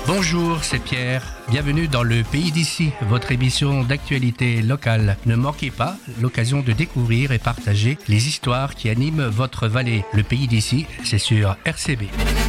Bonjour, c'est Pierre. Bienvenue dans le Pays d'ici, votre émission d'actualité locale. Ne manquez pas l'occasion de découvrir et partager les histoires qui animent votre vallée. Le Pays d'ici, c'est sur RCB.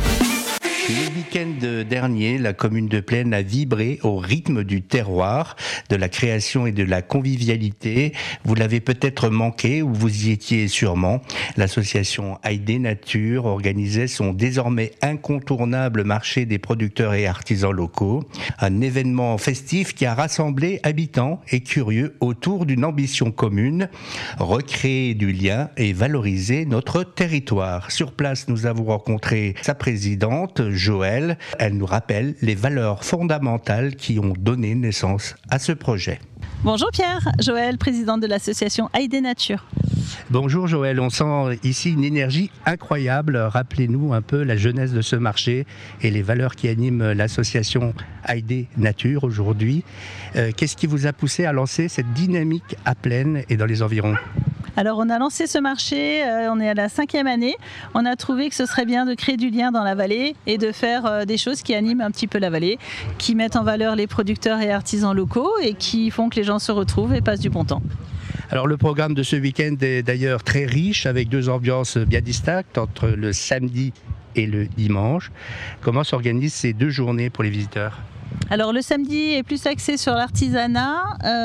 Le week-end dernier, la commune de Plaine a vibré au rythme du terroir, de la création et de la convivialité. Vous l'avez peut-être manqué ou vous y étiez sûrement. L'association Haïdé Nature organisait son désormais incontournable marché des producteurs et artisans locaux. Un événement festif qui a rassemblé habitants et curieux autour d'une ambition commune, recréer du lien et valoriser notre territoire. Sur place, nous avons rencontré sa présidente, Joëlle. Elle nous rappelle les valeurs fondamentales qui ont donné naissance à ce projet. Bonjour Pierre, Joëlle, présidente de l'association Haïdé Nature. Bonjour Joëlle, on sent ici une énergie incroyable. Rappelez-nous un peu la jeunesse de ce marché et les valeurs qui animent l'association Haïdé Nature aujourd'hui. Qu'est-ce qui vous a poussé à lancer cette dynamique à Plaine et dans les environs ? Alors on a lancé ce marché, on est à la 5e année. On a trouvé que ce serait bien de créer du lien dans la vallée et de faire des choses qui animent un petit peu la vallée, qui mettent en valeur les producteurs et artisans locaux et qui font que les gens se retrouvent et passent du bon temps. Alors le programme de ce week-end est d'ailleurs très riche avec deux ambiances bien distinctes entre le samedi et le dimanche. Comment s'organisent ces deux journées pour les visiteurs ? Alors le samedi est plus axé sur l'artisanat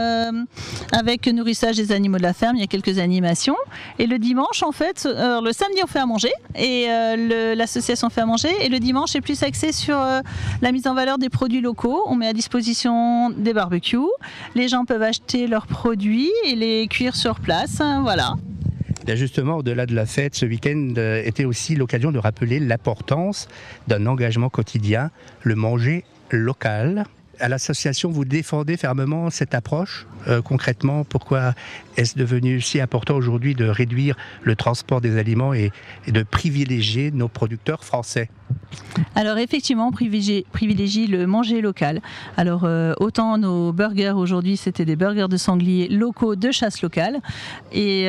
avec nourrissage des animaux de la ferme, il y a quelques animations. Et le dimanche en fait, le samedi on fait à manger et l'association fait à manger et le dimanche est plus axé sur la mise en valeur des produits locaux. On met à disposition des barbecues, les gens peuvent acheter leurs produits et les cuire sur place, voilà. Bien justement, au-delà de la fête, ce week-end était aussi l'occasion de rappeler l'importance d'un engagement quotidien, le manger local. À l'association, vous défendez fermement cette approche. Concrètement, pourquoi est-ce devenu si important aujourd'hui de réduire le transport des aliments et de privilégier nos producteurs français ? Alors effectivement, on privilégie le manger local. Alors autant nos burgers aujourd'hui, c'était des burgers de sanglier locaux de chasse locale. Et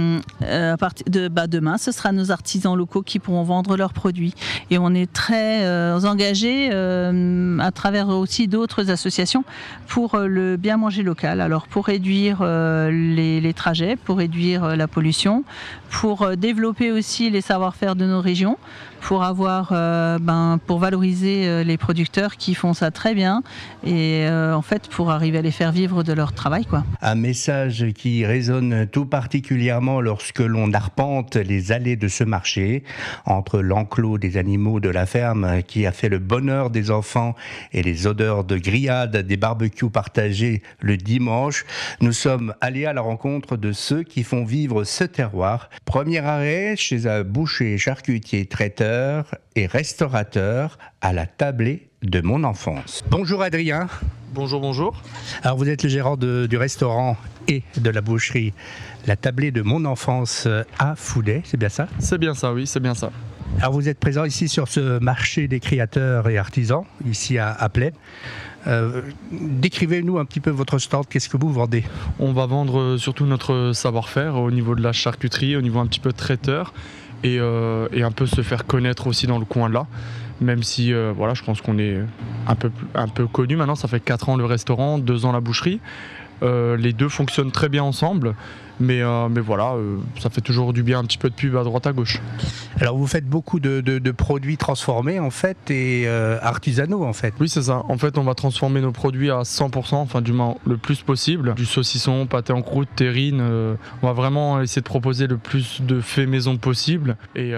à partir de demain, ce sera nos artisans locaux qui pourront vendre leurs produits. Et on est très engagés à travers aussi d'autres associations pour le bien manger local. Alors pour réduire les trajets, pour réduire la pollution, pour développer aussi les savoir-faire de nos régions, pour avoir, pour valoriser les producteurs qui font ça très bien et en fait pour arriver à les faire vivre de leur travail, quoi. Un message qui résonne tout particulièrement lorsque l'on arpente les allées de ce marché, entre l'enclos des animaux de la ferme qui a fait le bonheur des enfants et les odeurs de grillades des barbecues partagés le dimanche. Nous sommes allés à la rencontre de ceux qui font vivre ce terroir. Premier arrêt chez un boucher, charcutier, traiteur et restaurateur à la tablée de mon enfance. Bonjour Adrien. Bonjour, bonjour. Alors vous êtes le gérant du restaurant et de la boucherie La Tablée de mon enfance à Fouday, c'est bien ça ? C'est bien ça, oui, c'est bien ça. Alors vous êtes présent ici sur ce marché des créateurs et artisans, ici à Plaine. Décrivez-nous un petit peu votre stand, qu'est-ce que vous vendez ? On va vendre surtout notre savoir-faire au niveau de la charcuterie, au niveau un petit peu traiteur et un peu se faire connaître aussi dans le coin là. Même si je pense qu'on est un peu connu maintenant, ça fait 4 ans le restaurant, 2 ans la boucherie. Les deux fonctionnent très bien ensemble, mais voilà, ça fait toujours du bien, un petit peu de pub à droite à gauche. Alors vous faites beaucoup de produits transformés en fait et artisanaux en fait. Oui, c'est ça. En fait, on va transformer nos produits à 100%, enfin du moins le plus possible. Du saucisson, pâté en croûte, terrine. On va vraiment essayer de proposer le plus de faits maison possible et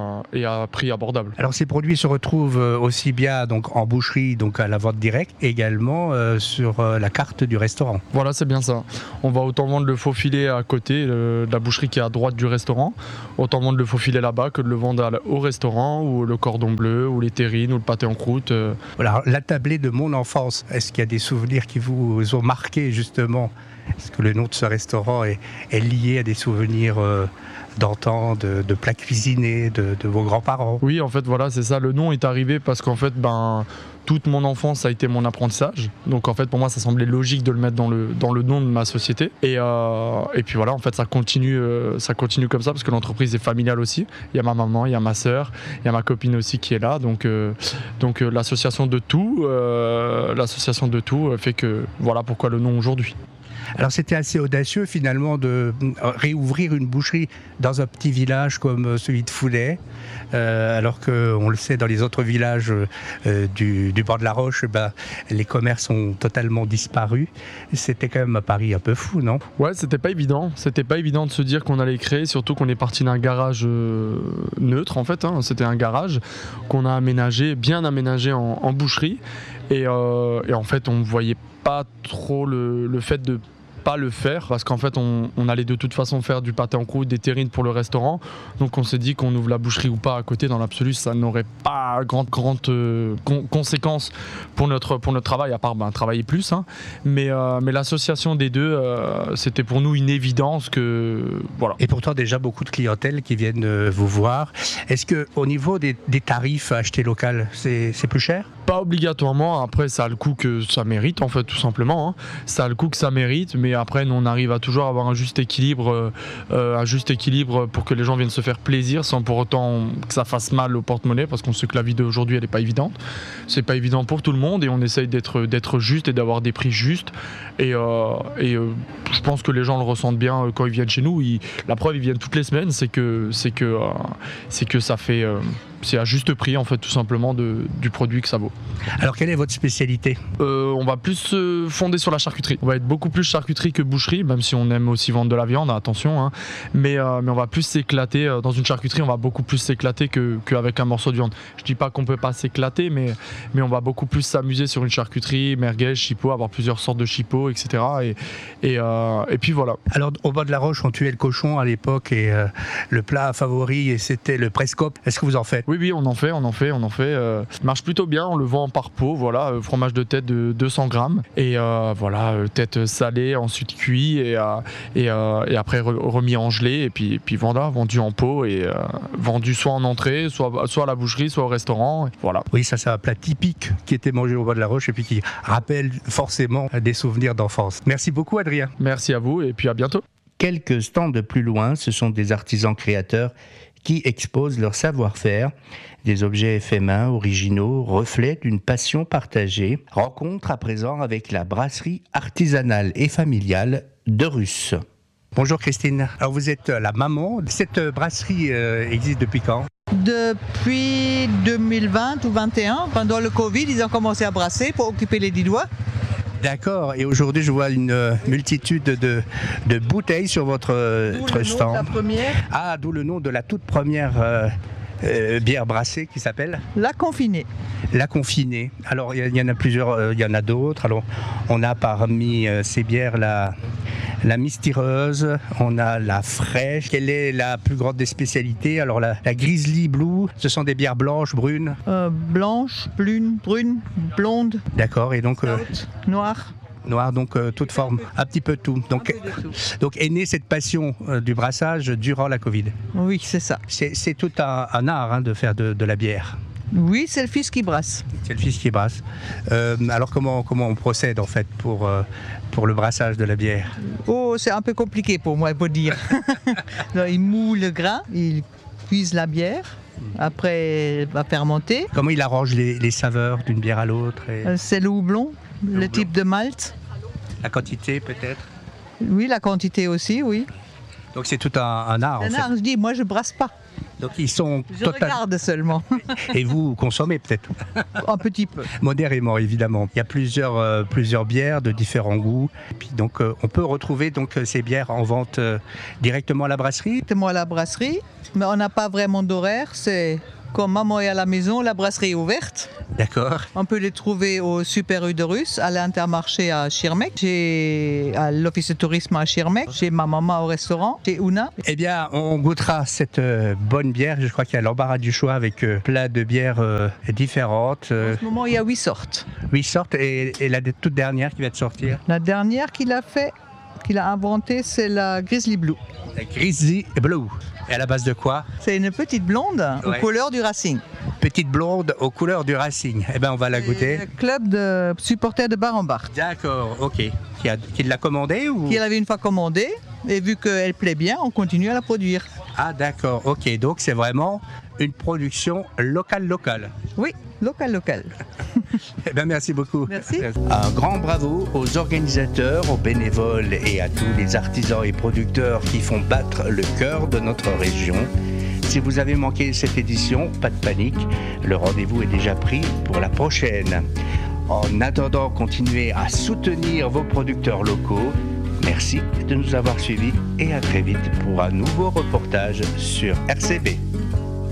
à prix abordable. Alors ces produits se retrouvent aussi bien donc en boucherie, donc à la vente directe, également sur la carte du restaurant. Voilà, c'est bien ça. On va autant vendre le faux filet à côté, la boucherie qui est à droite du restaurant, autant vendre le faux filet là-bas que de le vendre au restaurant, ou le cordon bleu, ou les terrines, ou le pâté en croûte. Voilà, la tablée de mon enfance, est-ce qu'il y a des souvenirs qui vous ont marqué justement ? Est-ce que le nom de ce restaurant est lié à des souvenirs d'antan, de plats cuisinés de vos grands-parents. Oui, en fait, voilà, c'est ça. Le nom est arrivé parce qu'en fait, toute mon enfance, ça a été mon apprentissage. Donc, en fait, pour moi, ça semblait logique de le mettre dans le nom de ma société. Et puis voilà, en fait, ça continue comme ça parce que l'entreprise est familiale aussi. Il y a ma maman, il y a ma sœur, il y a ma copine aussi qui est là. Donc l'association de tout fait que voilà pourquoi le nom aujourd'hui. Alors c'était assez audacieux finalement de réouvrir une boucherie dans un petit village comme celui de Foulet, alors qu'on le sait dans les autres villages du bord de la Roche, les commerces ont totalement disparu. C'était quand même un pari un peu fou, non ? Ouais, c'était pas évident de se dire qu'on allait créer, surtout qu'on est parti d'un garage neutre en fait, c'était un garage qu'on a bien aménagé en boucherie et en fait on voyait pas trop le fait de pas le faire parce qu'en fait on allait de toute façon faire du pâté en croûte, des terrines pour le restaurant, donc on s'est dit qu'on ouvre la boucherie ou pas à côté, dans l'absolu ça n'aurait pas grande conséquence pour notre travail à part travailler plus, mais l'association des deux c'était pour nous une évidence que voilà. Et pourtant déjà beaucoup de clientèle qui viennent vous voir. Est-ce que au niveau des tarifs à acheter local c'est plus cher ? Pas obligatoirement, après ça a le coût que ça mérite en fait tout simplement, ça a le coût que ça mérite, mais après nous on arrive à toujours avoir un juste équilibre pour que les gens viennent se faire plaisir sans pour autant que ça fasse mal au porte-monnaie, parce qu'on sait que la vie d'aujourd'hui elle est pas évidente, c'est pas évident pour tout le monde et on essaye d'être juste et d'avoir des prix justes et je pense que les gens le ressentent bien quand ils viennent chez nous, la preuve ils viennent toutes les semaines, c'est que ça fait c'est à juste prix en fait tout simplement du produit que ça vaut. Alors quelle est votre spécialité ? On va plus se fonder sur la charcuterie. On va être beaucoup plus charcuterie que boucherie, même si on aime aussi vendre de la viande, attention. Mais on va plus s'éclater dans une charcuterie. On va beaucoup plus s'éclater qu'avec un morceau de viande. Je dis pas qu'on peut pas s'éclater, mais on va beaucoup plus s'amuser sur une charcuterie, merguez, chipot, avoir plusieurs sortes de chipots, etc. Et puis voilà. Alors au bas de la Roche, on tuait le cochon à l'époque et le plat favori c'était le prescope. Est-ce que vous en faites ? Oui, on en fait. Ça marche plutôt bien, on le vend par pot, voilà, fromage de tête de 200 grammes. Et tête salée, ensuite cuit et après remis en gelée. Et puis voilà, vendu en pot et vendu soit en entrée, soit à la boucherie, soit au restaurant. Voilà. Oui, ça c'est un plat typique qui était mangé au bas de la Roche et puis qui rappelle forcément des souvenirs d'enfance. Merci beaucoup Adrien. Merci à vous et puis à bientôt. Quelques stands de plus loin, ce sont des artisans créateurs qui exposent leur savoir-faire, des objets faits main, originaux, reflets d'une passion partagée. Rencontre à présent avec la brasserie artisanale et familiale de Russe. Bonjour Christine, alors vous êtes la maman. Cette brasserie existe depuis quand ? Depuis 2020 ou 2021, pendant le Covid, ils ont commencé à brasser pour occuper les 10 doigts. D'accord, et aujourd'hui je vois une multitude de bouteilles sur votre stand. La première. Ah, d'où le nom de la toute première bière brassée qui s'appelle ? La confinée. La confinée. Alors il y en a plusieurs, il y en a d'autres. Alors on a parmi ces bières la mystireuse, on a la fraîche. Quelle est la plus grande des spécialités ? Alors la Grizzly Blue, ce sont des bières blanches, brunes ? Blanche, brune, blonde. D'accord, et donc Noire. Noir, donc toute forme, un petit peu tout. Donc est née cette passion du brassage durant la Covid. Oui, c'est ça. C'est tout un art de faire de la bière. Oui, c'est le fils qui brasse. C'est le fils qui brasse. Alors comment on procède en fait pour le brassage de la bière ? Oh, c'est un peu compliqué pour moi de dire. Il moule le grain, il cuise la bière. Après, il va fermenter. Comment il arrange les saveurs d'une bière à l'autre C'est le houblon, le type de malt. La quantité peut-être ? Oui, la quantité aussi, oui. Donc c'est tout un art en fait. Je dis, moi je brasse pas. Donc ils sont Je regarde seulement. Et vous consommez peut-être ? Un petit peu. Modérément évidemment. Il y a plusieurs bières de différents goûts. Et puis donc on peut retrouver donc ces bières en vente directement à la brasserie ? Directement à la brasserie, mais on n'a pas vraiment d'horaire. C'est quand maman est à la maison, la brasserie est ouverte. D'accord. On peut les trouver au Super U de Russe, à l'Intermarché à Schirmeck, à l'Office de tourisme à Schirmeck, chez ma maman au restaurant, chez Una. Eh bien, on goûtera cette bonne bière. Je crois qu'il y a l'embarras du choix avec plein de bières différentes. En ce moment, il y a 8 sortes. 8 sortes et la toute dernière qui va te sortir ? La dernière qu'il a inventée, c'est la Grizzly Blue. La Grizzly Blue. Et à la base de quoi? C'est une petite blonde aux Ouais. couleurs du Racing. Petite blonde aux couleurs du Racing. Eh bien, on va la C'est goûter. le club de supporters de Bar-en-Bar. D'accord, ok. Qui l'a commandé ou... Qui l'avait une fois commandée. Et vu qu'elle plaît bien, on continue à la produire. Ah d'accord, ok. Donc c'est vraiment une production locale. Oui, local. Eh bien, merci beaucoup. Merci. Un grand bravo aux organisateurs, aux bénévoles et à tous les artisans et producteurs qui font battre le cœur de notre région. Si vous avez manqué cette édition, pas de panique, le rendez-vous est déjà pris pour la prochaine. En attendant, continuez à soutenir vos producteurs locaux. Merci de nous avoir suivis et à très vite pour un nouveau reportage sur RCB.